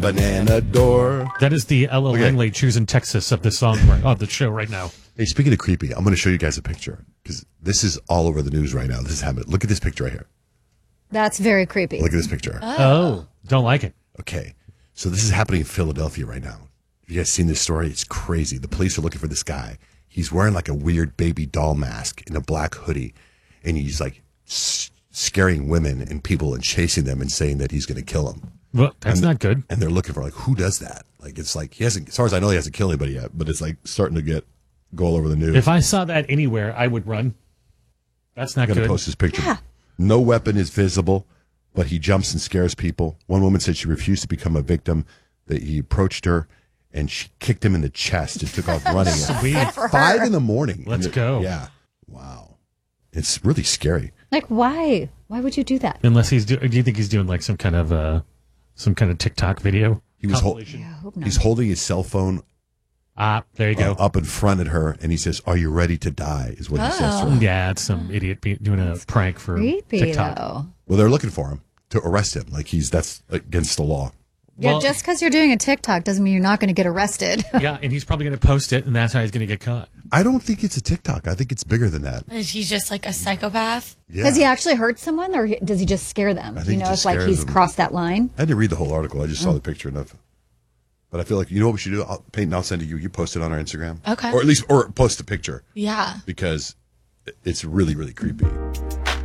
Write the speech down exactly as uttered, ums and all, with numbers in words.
Banana door. That is the Ella Okay. Langley choosing Texas of the song right, of the show right now. Hey, speaking of creepy, I'm going to show you guys a picture because this is all over the news right now. This is happening. Look at this picture right here. That's very creepy. Look at this picture. Oh, don't like it. Okay, so this is happening in Philadelphia right now. Have you guys seen this story? It's crazy. The police are looking for this guy. He's wearing like a weird baby doll mask and a black hoodie, and he's like s- scaring women and people and chasing them and saying that he's going to kill them. Well, that's and not good. And they're looking for like, who does that? Like, it's like he hasn't. As far as I know, he hasn't killed anybody yet, but it's like starting to get go all over the news. If I saw that anywhere, I would run. That's not I'm going good. to post this picture. Yeah. No weapon is visible, but he jumps and scares people. One woman said she refused to become a victim, that he approached her and she kicked him in the chest and took off running Sweet. at five in the morning. Let's And it- go. Yeah. Wow. It's really scary. Like, why? Why would you do that? Unless he's do, do you think he's doing like some kind of uh, some kind of TikTok video? He was hol- compilation? Yeah, I hope not. He's holding his cell phone Ah, there you go. uh, up in front at her, and he says, "Are you ready to die?" Is what he says to her. Yeah, it's some idiot be, doing a prank for Creepy, TikTok. though. Well, they're looking for him to arrest him. Like he's that's against the law. Yeah, Well- just because you're doing a TikTok doesn't mean you're not going to get arrested. Yeah, and he's probably going to post it, and that's how he's going to get caught. I don't think it's a TikTok. I think it's bigger than that. Is he just like a psychopath? Yeah. Does he actually hurt someone, or does he just scare them? I Do think you he know just if like scares he's them. crossed that line? I didn't read the whole article. I just saw the picture enough. But I feel like, you know what we should do? I'll, Peyton, I'll send it to you. You post it on our Instagram. Okay. Or at least, or post a picture Yeah. because it's really, really creepy.